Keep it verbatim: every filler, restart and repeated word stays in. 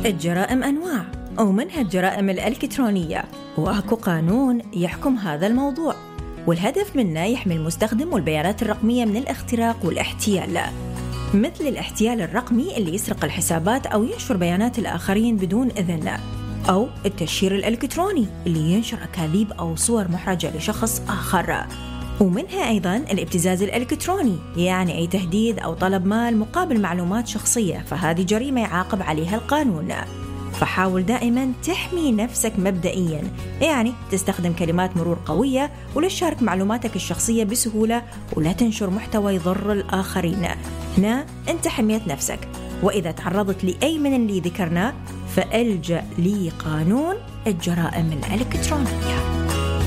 الجرائم أنواع ومنها الجرائم الإلكترونية، وأكو قانون يحكم هذا الموضوع، والهدف منه يحمي المستخدم والبيانات الرقمية من الاختراق والاحتيال، مثل الاحتيال الرقمي اللي يسرق الحسابات أو ينشر بيانات الآخرين بدون إذن، أو التشهير الإلكتروني اللي ينشر أكاذيب أو صور محرجة لشخص آخر. ومنها أيضاً الابتزاز الإلكتروني، يعني أي تهديد أو طلب مال مقابل معلومات شخصية، فهذه جريمة يعاقب عليها القانون. فحاول دائماً تحمي نفسك مبدئياً، يعني تستخدم كلمات مرور قوية، ولا تشارك معلوماتك الشخصية بسهولة، ولا تنشر محتوى يضر الآخرين. هنا أنت حميت نفسك، وإذا تعرضت لأي من اللي ذكرناه فألجأ لقانون الجرائم الإلكترونية.